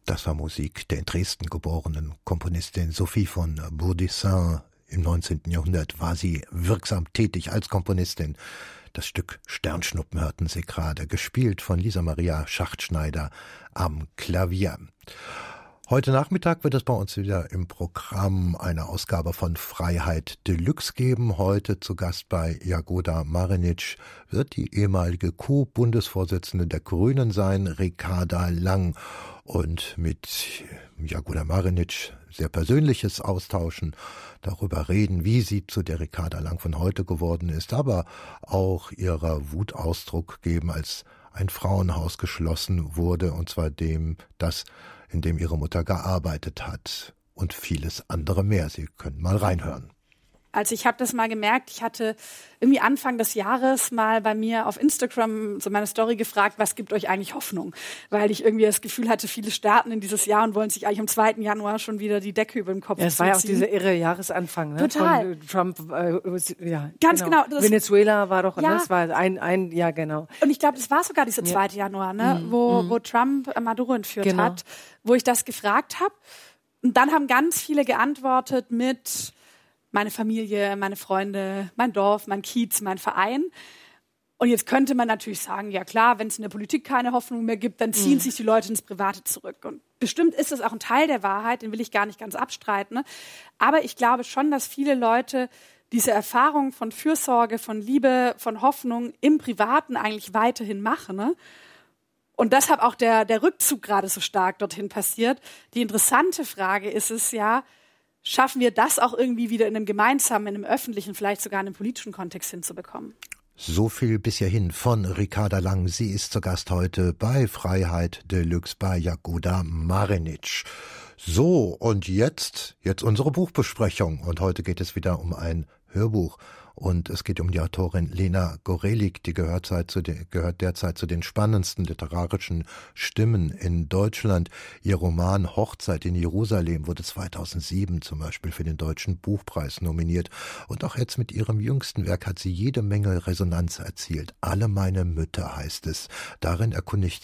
Das war Musik der in Dresden geborenen Komponistin Sophie von Bourdessin. Im 19. Jahrhundert war sie wirksam tätig als Komponistin. Das Stück Sternschnuppen hörten Sie gerade, gespielt von Lisa Maria Schachtschneider am Klavier. Heute Nachmittag wird es bei uns wieder im Programm eine Ausgabe von Freiheit Deluxe geben. Heute zu Gast bei Jagoda Marinic wird die ehemalige Co-Bundesvorsitzende der Grünen sein, Ricarda Lang. Und mit Jagoda Marinic sehr Persönliches austauschen, darüber reden, wie sie zu der Ricarda Lang von heute geworden ist, aber auch ihrer Wut Ausdruck geben, als ein Frauenhaus geschlossen wurde, und zwar in dem ihre Mutter gearbeitet hat, und vieles andere mehr. Sie können mal reinhören. Also ich habe das mal gemerkt, ich hatte irgendwie Anfang des Jahres mal bei mir auf Instagram so meine Story gefragt, was gibt euch eigentlich Hoffnung? Weil ich irgendwie das Gefühl hatte, viele starten in dieses Jahr und wollen sich eigentlich am 2. Januar schon wieder die Decke über den Kopf ziehen. Ja, es war ja auch dieser irre Jahresanfang, ne? Total. Von Trump, ja. Ganz genau. Venezuela war doch, ja. Das war ja, genau. Und ich glaube, das war sogar dieser 2. Januar, ne? Wo Trump Maduro entführt hat, wo ich das gefragt habe. Und dann haben ganz viele geantwortet mit meine Familie, meine Freunde, mein Dorf, mein Kiez, mein Verein. Und jetzt könnte man natürlich sagen, ja klar, wenn es in der Politik keine Hoffnung mehr gibt, dann ziehen sich die Leute ins Private zurück. Und bestimmt ist das auch ein Teil der Wahrheit, den will ich gar nicht ganz abstreiten. Ne? Aber ich glaube schon, dass viele Leute diese Erfahrung von Fürsorge, von Liebe, von Hoffnung im Privaten eigentlich weiterhin machen. Ne? Und deshalb auch der Rückzug gerade so stark dorthin passiert. Die interessante Frage ist es ja, schaffen wir das auch irgendwie wieder in einem gemeinsamen, in einem öffentlichen, vielleicht sogar in einem politischen Kontext hinzubekommen? So viel bis hierhin von Ricarda Lang. Sie ist zu Gast heute bei Freiheit Deluxe bei Jagoda Marinic. So, und jetzt unsere Buchbesprechung. Und heute geht es wieder um ein Hörbuch. Und es geht um die Autorin Lena Gorelik, die gehört derzeit zu den spannendsten literarischen Stimmen in Deutschland. Ihr Roman Hochzeit in Jerusalem wurde 2007 zum Beispiel für den Deutschen Buchpreis nominiert. Und auch jetzt mit ihrem jüngsten Werk hat sie jede Menge Resonanz erzielt. Alle meine Mütter heißt es. Darin erkundet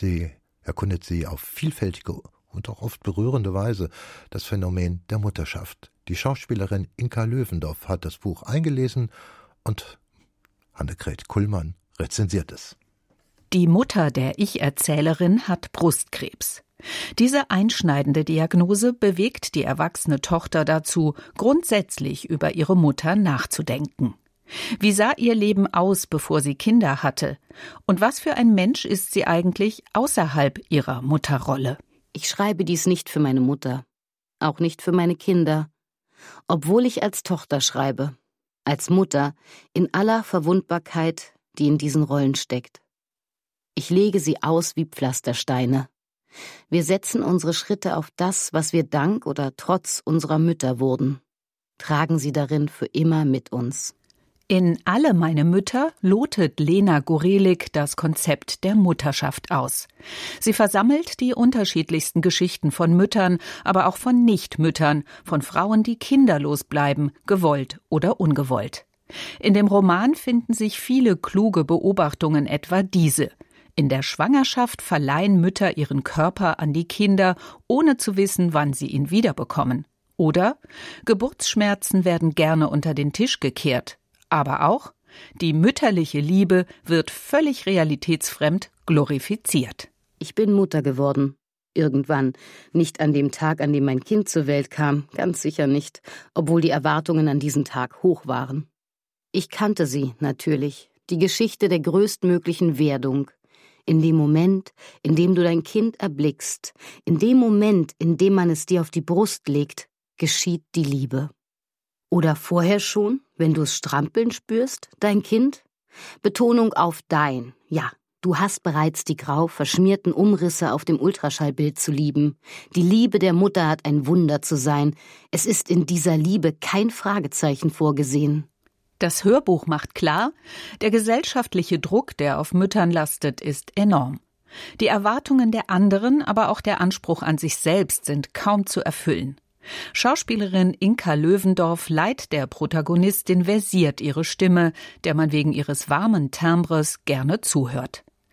sie auf vielfältige und auch oft berührende Weise das Phänomen der Mutterschaft. Die Schauspielerin Inka Löwendorf hat das Buch eingelesen und Annegret Kullmann rezensiert es. Die Mutter der Ich-Erzählerin hat Brustkrebs. Diese einschneidende Diagnose bewegt die erwachsene Tochter dazu, grundsätzlich über ihre Mutter nachzudenken. Wie sah ihr Leben aus, bevor sie Kinder hatte? Und was für ein Mensch ist sie eigentlich außerhalb ihrer Mutterrolle? Ich schreibe dies nicht für meine Mutter, auch nicht für meine Kinder, obwohl ich als Tochter schreibe, als Mutter in aller Verwundbarkeit, die in diesen Rollen steckt. Ich lege sie aus wie Pflastersteine. Wir setzen unsere Schritte auf das, was wir dank oder trotz unserer Mütter wurden, tragen sie darin für immer mit uns. In Alle meine Mütter lotet Lena Gorelik das Konzept der Mutterschaft aus. Sie versammelt die unterschiedlichsten Geschichten von Müttern, aber auch von Nichtmüttern, von Frauen, die kinderlos bleiben, gewollt oder ungewollt. In dem Roman finden sich viele kluge Beobachtungen, etwa diese. In der Schwangerschaft verleihen Mütter ihren Körper an die Kinder, ohne zu wissen, wann sie ihn wiederbekommen. Oder Geburtsschmerzen werden gerne unter den Tisch gekehrt. Aber auch, die mütterliche Liebe wird völlig realitätsfremd glorifiziert. Ich bin Mutter geworden. Irgendwann. Nicht an dem Tag, an dem mein Kind zur Welt kam. Ganz sicher nicht. Obwohl die Erwartungen an diesen Tag hoch waren. Ich kannte sie, natürlich. Die Geschichte der größtmöglichen Werdung. In dem Moment, in dem du dein Kind erblickst, in dem Moment, in dem man es dir auf die Brust legt, geschieht die Liebe. Oder vorher schon, wenn du es strampeln spürst, dein Kind? Betonung auf dein. Ja, du hast bereits die grau verschmierten Umrisse auf dem Ultraschallbild zu lieben. Die Liebe der Mutter hat ein Wunder zu sein. Es ist in dieser Liebe kein Fragezeichen vorgesehen. Das Hörbuch macht klar, der gesellschaftliche Druck, der auf Müttern lastet, ist enorm. Die Erwartungen der anderen, aber auch der Anspruch an sich selbst sind kaum zu erfüllen. Schauspielerin Inka Löwendorf leiht der Protagonistin versiert ihre Stimme, der man wegen ihres warmen Timbres gerne zuhört.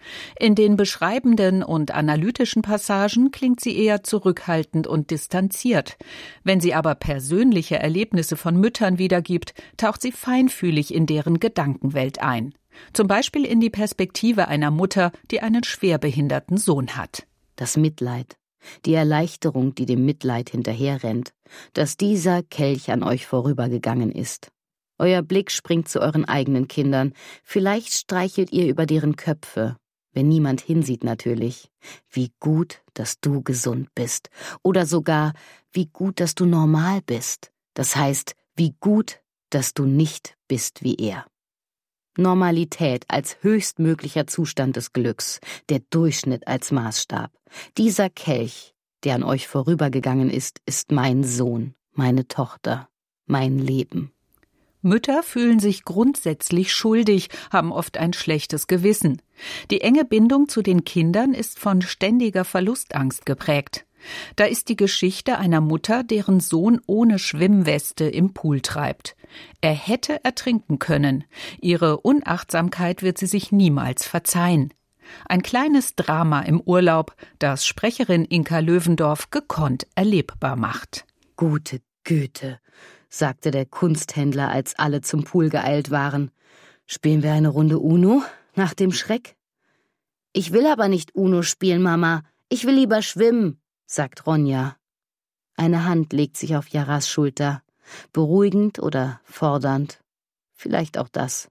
In den beschreibenden und analytischen Passagen klingt sie eher zurückhaltend und distanziert. Wenn sie aber persönliche Erlebnisse von Müttern wiedergibt, taucht sie feinfühlig in deren Gedankenwelt ein. Zum Beispiel in die Perspektive einer Mutter, die einen schwerbehinderten Sohn hat. Das Mitleid, die Erleichterung, die dem Mitleid hinterherrennt, dass dieser Kelch an euch vorübergegangen ist. Euer Blick springt zu euren eigenen Kindern. Vielleicht streichelt ihr über deren Köpfe. Wenn niemand hinsieht natürlich. Wie gut, dass du gesund bist. Oder sogar, wie gut, dass du normal bist. Das heißt, wie gut, dass du nicht bist wie er. Normalität als höchstmöglicher Zustand des Glücks, der Durchschnitt als Maßstab. Dieser Kelch, der an euch vorübergegangen ist mein Sohn, meine Tochter, mein Leben. Mütter fühlen sich grundsätzlich schuldig, haben oft ein schlechtes Gewissen. Die enge Bindung zu den Kindern ist von ständiger Verlustangst geprägt. Da ist die Geschichte einer Mutter, deren Sohn ohne Schwimmweste im Pool treibt. Er hätte ertrinken können. Ihre Unachtsamkeit wird sie sich niemals verzeihen. Ein kleines Drama im Urlaub, das Sprecherin Inka Löwendorf gekonnt erlebbar macht. Gute Güte, sagte der Kunsthändler, als alle zum Pool geeilt waren. Spielen wir eine Runde Uno nach dem Schreck? Ich will aber nicht Uno spielen, Mama. Ich will lieber schwimmen, sagt Ronja. Eine Hand legt sich auf Jaras Schulter. Beruhigend oder fordernd. Vielleicht auch das.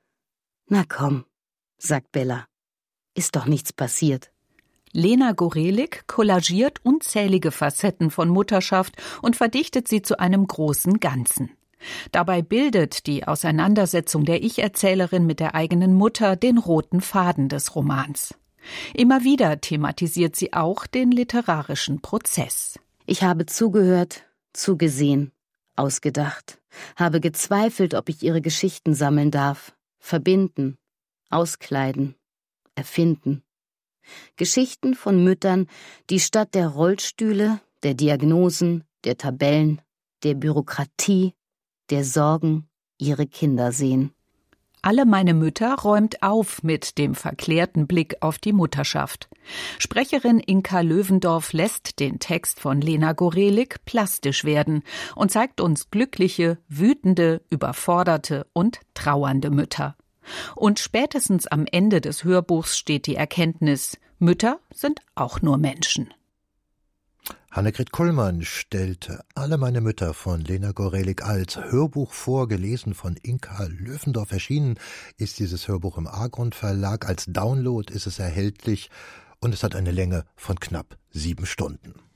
Na komm, sagt Bella. Ist doch nichts passiert. Lena Gorelik kollagiert unzählige Facetten von Mutterschaft und verdichtet sie zu einem großen Ganzen. Dabei bildet die Auseinandersetzung der Ich-Erzählerin mit der eigenen Mutter den roten Faden des Romans. Immer wieder thematisiert sie auch den literarischen Prozess. Ich habe zugehört, zugesehen, ausgedacht, habe gezweifelt, ob ich ihre Geschichten sammeln darf, verbinden, auskleiden, erfinden. Geschichten von Müttern, die statt der Rollstühle, der Diagnosen, der Tabellen, der Bürokratie, der Sorgen ihre Kinder sehen. Alle meine Mütter räumt auf mit dem verklärten Blick auf die Mutterschaft. Sprecherin Inka Löwendorf lässt den Text von Lena Gorelik plastisch werden und zeigt uns glückliche, wütende, überforderte und trauernde Mütter. Und spätestens am Ende des Hörbuchs steht die Erkenntnis, Mütter sind auch nur Menschen. Annegret Kullmann stellte Alle meine Mütter von Lena Gorelik als Hörbuch vor, gelesen von Inka Löwendorf. Erschienen ist dieses Hörbuch im Argrund Verlag. Als Download ist es erhältlich und es hat eine Länge von knapp 7 Stunden.